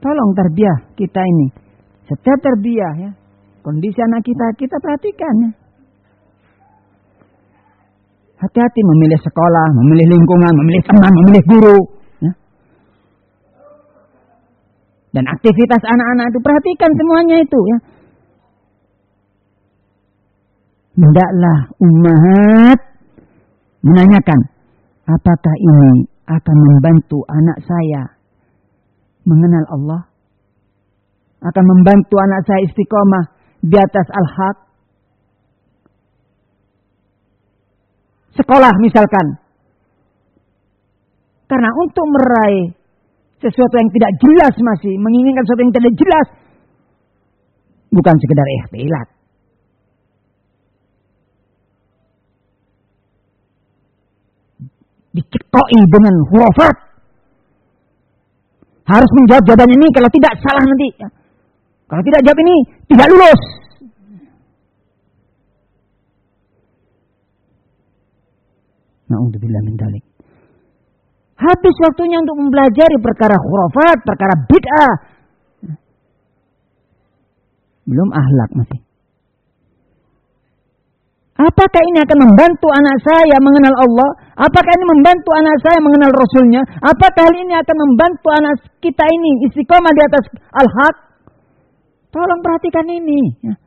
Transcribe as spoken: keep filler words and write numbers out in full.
Tolong tarbiyah kita ini. Setiap tarbiyah ya, kondisi anak kita, kita perhatikan ya. Hati-hati memilih sekolah, memilih lingkungan, memilih teman, memilih guru. Ya. Dan aktivitas anak-anak itu, perhatikan semuanya itu ya. Hendaklah ummahat menanyakan, apakah ini akan membantu anak saya mengenal Allah? Akan membantu anak saya istiqomah di atas al-haq? Sekolah misalkan. Karena untuk meraih sesuatu yang tidak jelas masih, menginginkan sesuatu yang tidak jelas, bukan sekedar ikhtilat. Dicekoi dengan hurufat. Harus menjawab jawaban ini, kalau tidak salah nanti. Kalau tidak jawab ini, tidak lulus. Na'udzubillah min dzalik. Habis waktunya untuk mempelajari perkara khurafat, perkara bid'ah. Belum akhlak masih. Apakah ini akan membantu anak saya mengenal Allah? Apakah ini membantu anak saya mengenal Rasulnya? Apakah hal ini akan membantu anak kita ini istiqomah di atas al-haq? Tolong perhatikan ini. Ya.